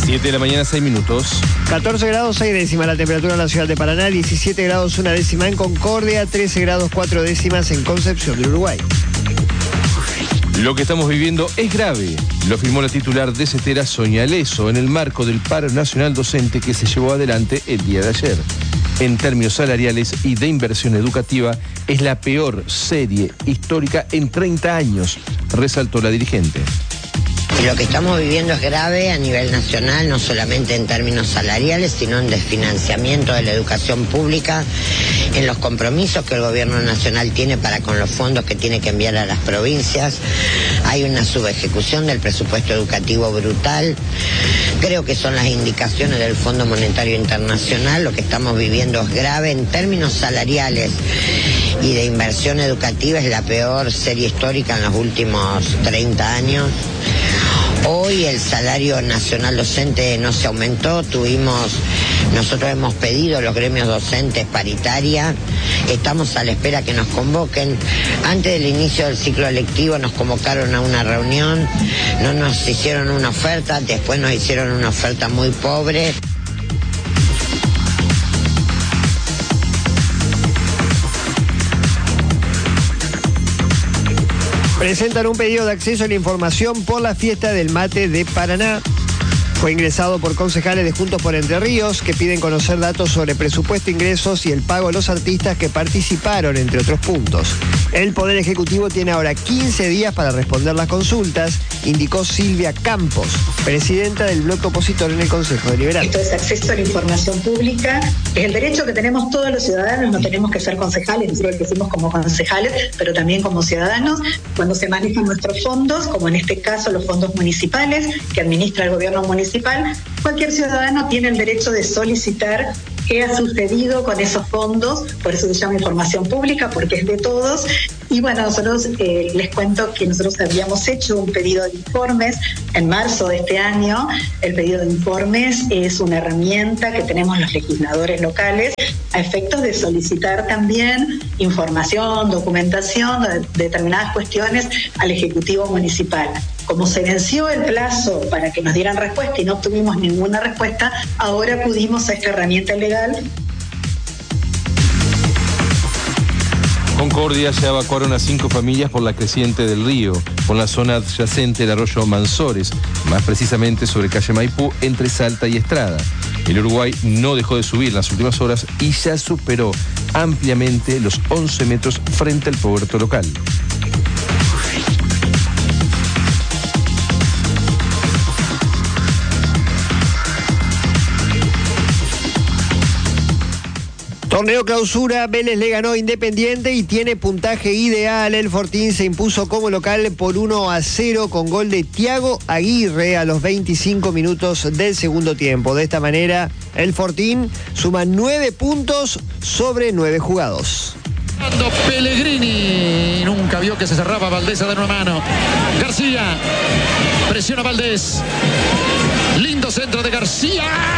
7 de la mañana, 6 minutos. 14 grados 6 décimas la temperatura en la ciudad de Paraná, 17 grados 1 décima en Concordia, 13 grados 4 décimas en Concepción del Uruguay. Lo que estamos viviendo es grave, lo afirmó la titular de CETERA, Sonia Leso, en el marco del paro nacional docente que se llevó adelante el día de ayer. En términos salariales y de inversión educativa, es la peor serie histórica en 30 años, resaltó la dirigente. Lo que estamos viviendo es grave a nivel nacional, no solamente en términos salariales, sino en desfinanciamiento de la educación pública, en los compromisos que el gobierno nacional tiene para con los fondos que tiene que enviar a las provincias. Hay una subejecución del presupuesto educativo brutal. Creo que son las indicaciones del Fondo Monetario Internacional. Lo que estamos viviendo es grave en términos salariales y de inversión educativa, es la peor serie histórica en los últimos 30 años. Hoy el salario nacional docente no se aumentó, nosotros hemos pedido los gremios docentes paritaria, estamos a la espera que nos convoquen. Antes del inicio del ciclo lectivo nos convocaron a una reunión, no nos hicieron una oferta, después nos hicieron una oferta muy pobre. Presentan un pedido de acceso a la información por la fiesta del mate de Paraná. Fue ingresado por concejales de Juntos por Entre Ríos, que piden conocer datos sobre presupuesto, ingresos y el pago a los artistas que participaron, entre otros puntos. El Poder Ejecutivo tiene ahora 15 días para responder las consultas, indicó Silvia Campos, presidenta del bloque opositor en el Consejo Deliberante. Esto es acceso a la información pública, es el derecho que tenemos todos los ciudadanos, no tenemos que ser concejales, nosotros lo decimos como concejales, pero también como ciudadanos, cuando se manejan nuestros fondos, como en este caso los fondos municipales que administra el gobierno municipal, cualquier ciudadano tiene el derecho de solicitar qué ha sucedido con esos fondos, por eso se llama información pública, porque es de todos. Y bueno, nosotros les cuento que nosotros habíamos hecho un pedido de informes en marzo de este año. El pedido de informes es una herramienta que tenemos los legisladores locales a efectos de solicitar también información, documentación de determinadas cuestiones al Ejecutivo Municipal. Como se venció el plazo para que nos dieran respuesta y no obtuvimos ninguna respuesta, ahora acudimos a esta herramienta legal. Concordia ya evacuaron a 5 familias por la creciente del río, por la zona adyacente del arroyo Mansores, más precisamente sobre calle Maipú, entre Salta y Estrada. El Uruguay no dejó de subir en las últimas horas y ya superó ampliamente los 11 metros frente al puerto local. Torneo clausura, Vélez le ganó Independiente y tiene puntaje ideal. El Fortín se impuso como local por 1-0 con gol de Thiago Aguirre a los 25 minutos del segundo tiempo. De esta manera, el Fortín suma 9 puntos sobre 9 jugados. Pellegrini nunca vio que se cerraba. Valdés a dar una mano. García presiona a Valdés. Lindo centro de García.